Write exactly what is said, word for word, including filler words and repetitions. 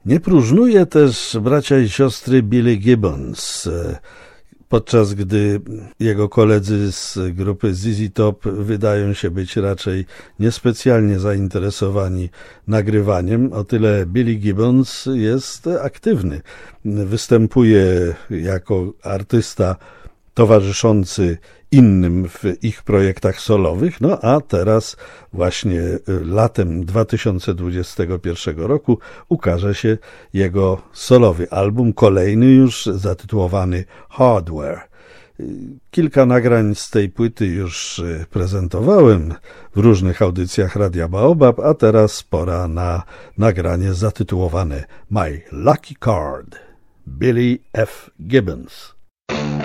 Nie próżnuje też bracia i siostry Billy Gibbons, podczas gdy jego koledzy z grupy Z Z Top wydają się być raczej niespecjalnie zainteresowani nagrywaniem. O tyle Billy Gibbons jest aktywny. Występuje jako artysta towarzyszący innym w ich projektach solowych, no a teraz właśnie latem dwa tysiące dwudziestego pierwszego roku ukaże się jego solowy album, kolejny już zatytułowany Hardware. Kilka nagrań z tej płyty już prezentowałem w różnych audycjach Radia Baobab, a teraz pora na nagranie zatytułowane My Lucky Card, Billy F. Gibbons.